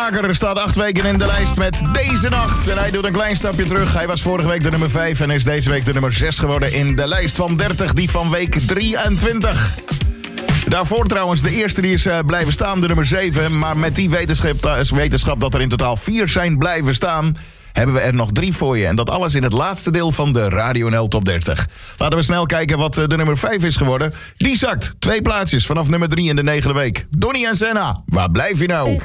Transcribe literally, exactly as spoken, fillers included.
Kraker staat acht weken in de lijst met Deze Nacht. En hij doet een klein stapje terug. Hij was vorige week de nummer vijf en is deze week de nummer zes geworden in de lijst van dertig, die van week drieëntwintig. Daarvoor trouwens, de eerste die is uh, blijven staan, de nummer zeven. Maar met die wetenschap, uh, wetenschap dat er in totaal vier zijn blijven staan, hebben we er nog drie voor je. En dat alles in het laatste deel van de Radio N L Top dertig. Laten we snel kijken wat de nummer vijf is geworden. Die zakt twee plaatsjes vanaf nummer drie in de negende week. Donnie en Senna, waar blijf je nou?